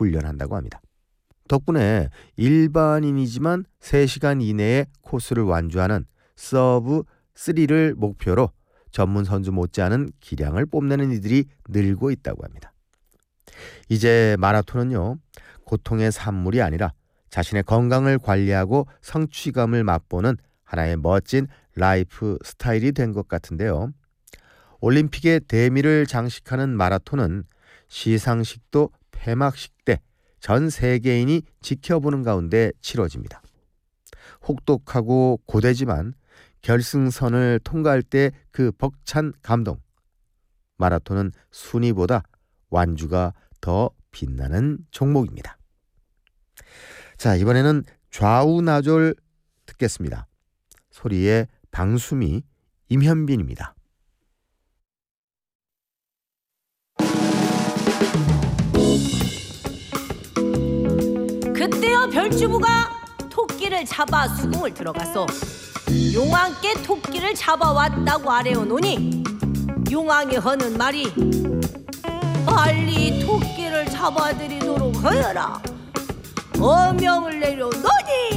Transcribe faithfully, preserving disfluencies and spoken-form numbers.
훈련한다고 합니다. 덕분에 일반인이지만 세 시간 이내에 코스를 완주하는 서브 삼을 목표로 전문 선수 못지않은 기량을 뽐내는 이들이 늘고 있다고 합니다. 이제 마라톤은요, 고통의 산물이 아니라 자신의 건강을 관리하고 성취감을 맛보는 하나의 멋진 라이프 스타일이 된 것 같은데요. 올림픽의 대미를 장식하는 마라톤은 시상식도 폐막식 때 전 세계인이 지켜보는 가운데 치러집니다. 혹독하고 고되지만 결승선을 통과할 때 그 벅찬 감동. 마라톤은 순위보다 완주가 더 빛나는 종목입니다. 자, 이번에는 좌우나졸 듣겠습니다. 소리의 방수미 임현빈입니다. 그때여 별주부가 토끼를 잡아 수궁을 들어가서 용왕께 토끼를 잡아왔다고 아뢰어노니 용왕이 하는 말이 빨리 토끼를 잡아들이도록 하여라 어명을 내려놓니